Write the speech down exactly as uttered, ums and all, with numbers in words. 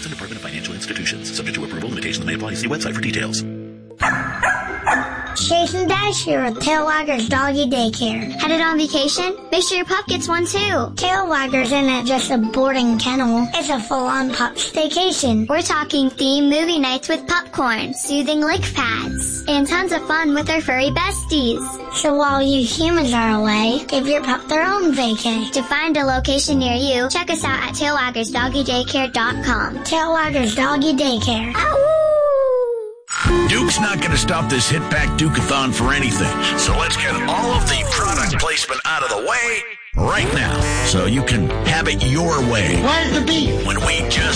Wisconsin Department of Financial Institutions. Subject to approval. Limitations may apply. See website for details. Chase and Dash here with Tailwagger's Doggy Daycare. Headed on vacation? Make sure your pup gets one too. Tailwagger's isn't just a boarding kennel. It's a full-on pup staycation. We're talking theme movie nights with popcorn, soothing lick pads, and tons of fun with our furry besties. So while you humans are away, give your pup their own vacay. To find a location near you, check us out at tailwaggers doggy daycare dot com. Tailwagger's Doggy Daycare. Ow! Duke's not going to stop this Hit Back Duke-a-thon for anything. So let's get all of the product placement out of the way right now so you can have it your way. Where's the beef? When we just